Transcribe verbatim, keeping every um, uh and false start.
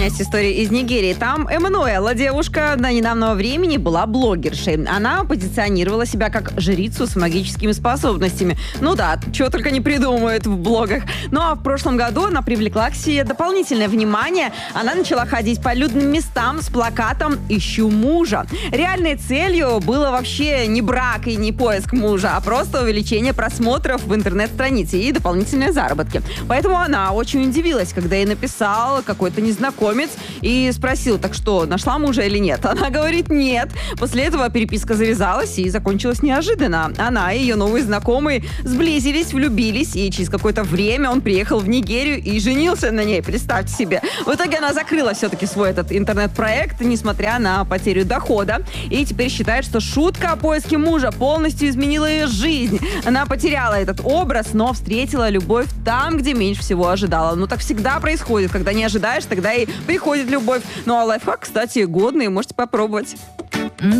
Есть история из Нигерии. Там Эммануэла, девушка, до недавнего времени была блогершей. Она позиционировала себя как жрицу с магическими способностями. Ну да, чего только не придумают в блогах. Ну а в прошлом году она привлекла к себе дополнительное внимание. Она начала ходить по людным местам с плакатом «Ищу мужа». Реальной целью было вообще не брак и не поиск мужа, а просто увеличение просмотров в интернет-странице и дополнительные заработки. Поэтому она очень удивилась, когда ей написал какой-то незнакомец и спросил: так что, нашла мужа или нет? Она говорит: нет. После этого переписка завязалась и закончилась неожиданно. Она и ее новый знакомый сблизились, влюбились, и через какое-то время он приехал в Нигерию и женился на ней, представьте себе. В итоге она закрыла все-таки свой этот интернет-проект, несмотря на потерю дохода, и теперь считает, что шутка о поиске мужа полностью изменила ее жизнь. Она потеряла этот образ, но встретила любовь там, где меньше всего ожидала. Ну так всегда происходит. Когда не ожидаешь, тогда и приходит любовь. Ну а лайфхак, кстати, годный, можете попробовать.